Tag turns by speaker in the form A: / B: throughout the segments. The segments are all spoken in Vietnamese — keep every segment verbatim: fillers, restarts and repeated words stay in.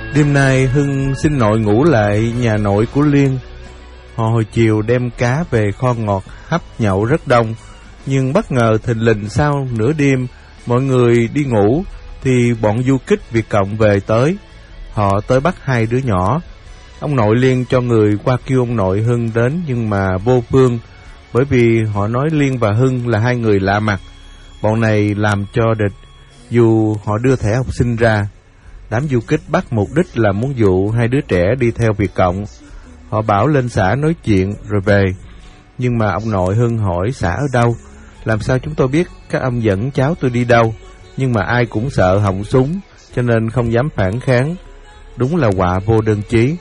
A: Đêm nay Hưng xin nội ngủ lại nhà nội của Liên. Họ hồi chiều đem cá về kho ngọt hấp nhậu rất đông. Nhưng bất ngờ thình lình sau nửa đêm mọi người đi ngủ thì bọn du kích Việt Cộng về tới. Họ tới bắt hai đứa nhỏ. Ông nội Liên cho người qua kêu ông nội Hưng đến nhưng mà vô phương, bởi vì họ nói Liên và Hưng là hai người lạ mặt. Bọn này làm cho địch dù họ đưa thẻ học sinh ra. Đám du kích bắt mục đích là muốn dụ hai đứa trẻ đi theo Việt Cộng. Họ bảo lên xã nói chuyện rồi về. Nhưng mà ông nội Hưng hỏi xã ở đâu, làm sao chúng tôi biết các ông dẫn cháu tôi đi đâu. Nhưng mà ai cũng sợ họng súng, cho nên không dám phản kháng. Đúng là họa vô đơn chí.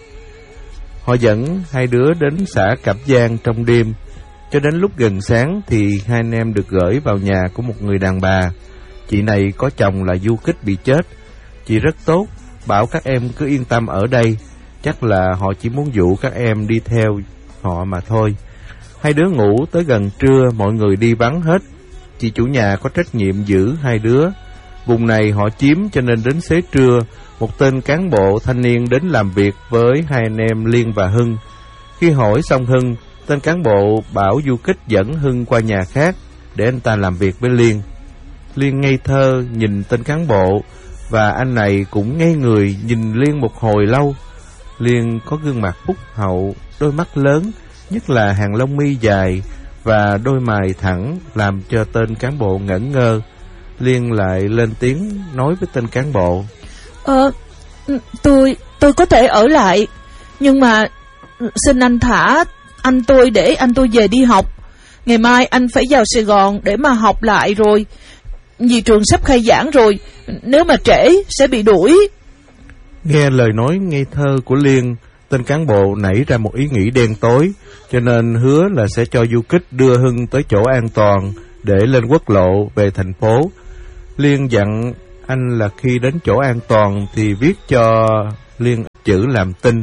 A: Họ dẫn hai đứa đến xã Cẩm Giang trong đêm. Cho đến lúc gần sáng thì hai anh em được gửi vào nhà của một người đàn bà. Chị này có chồng là du kích bị chết. Chị rất tốt, bảo các em cứ yên tâm ở đây. Chắc là họ chỉ muốn dụ các em đi theo họ mà thôi. Hai đứa ngủ tới gần trưa, mọi người đi vắng hết. Chị chủ nhà có trách nhiệm giữ hai đứa. Vùng này họ chiếm cho nên đến xế trưa, một tên cán bộ thanh niên đến làm việc với hai anh em Liên và Hưng. Khi hỏi xong Hưng, tên cán bộ bảo du kích dẫn Hưng qua nhà khác để anh ta làm việc với Liên. Liên ngây thơ nhìn tên cán bộ, và anh này cũng ngây người nhìn Liên một hồi lâu. Liên có gương mặt phúc hậu, đôi mắt lớn, nhất là hàng lông mi dài và đôi mày thẳng, làm cho tên cán bộ ngẩn ngơ. Liên lại lên tiếng nói với tên cán bộ:
B: Ờ, tôi, tôi có thể ở lại, nhưng mà xin anh thả anh tôi để anh tôi về đi học. Ngày mai anh phải vào Sài Gòn để mà học lại rồi. Vì trường sắp khai giảng rồi, nếu mà trễ sẽ bị đuổi.
A: Nghe lời nói ngây thơ của Liên, tên cán bộ nảy ra một ý nghĩ đen tối, cho nên hứa là sẽ cho du kích đưa Hưng tới chỗ an toàn để lên quốc lộ về thành phố. Liên dặn anh là khi đến chỗ an toàn thì viết cho Liên chữ làm tin.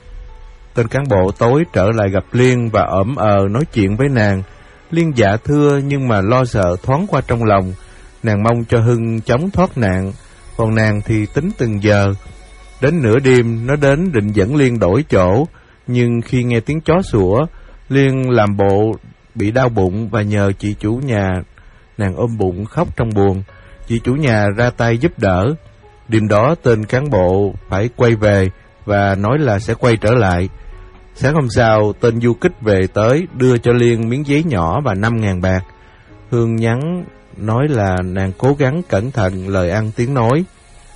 A: Tên cán bộ tối trở lại gặp Liên và ỡm ờ nói chuyện với nàng. Liên dạ thưa nhưng mà lo sợ thoáng qua trong lòng. Nàng mong cho Hưng chống thoát nạn, còn nàng thì tính từng giờ. Đến nửa đêm nó đến định dẫn Liên đổi chỗ, nhưng khi nghe tiếng chó sủa, Liên làm bộ bị đau bụng và nhờ chị chủ nhà. Nàng ôm bụng khóc trong buồn. Chị chủ nhà ra tay giúp đỡ. Đêm đó tên cán bộ phải quay về và nói là sẽ quay trở lại. Sáng hôm sau, tên du kích về tới đưa cho Liên miếng giấy nhỏ và năm ngàn bạc. Hương nhắn nói là nàng cố gắng cẩn thận lời ăn tiếng nói.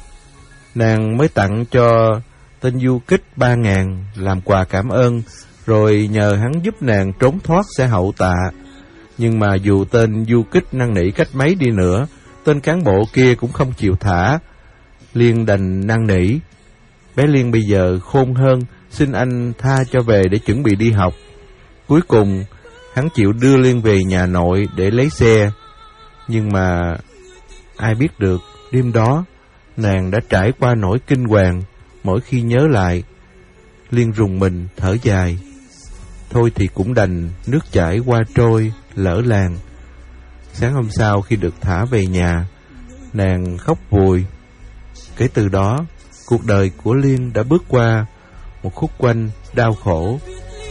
A: Nàng mới tặng cho tên du kích ba ngàn làm quà cảm ơn, rồi nhờ hắn giúp nàng trốn thoát sẽ hậu tạ. Nhưng mà dù tên du kích năn nỉ cách mấy đi nữa, tên cán bộ kia cũng không chịu thả. Liên đành năn nỉ. Bé Liên bây giờ khôn hơn, xin anh tha cho về để chuẩn bị đi học. Cuối cùng hắn chịu đưa Liên về nhà nội để lấy xe. Nhưng mà ai biết được đêm đó nàng đã trải qua nỗi kinh hoàng. Mỗi khi nhớ lại, Liên rùng mình thở dài. Thôi thì cũng đành nước chảy qua trôi, lỡ làng. Sáng hôm sau khi được thả về nhà, nàng khóc vùi. Kể từ đó, cuộc đời của Liên đã bước qua một khúc quanh đau khổ.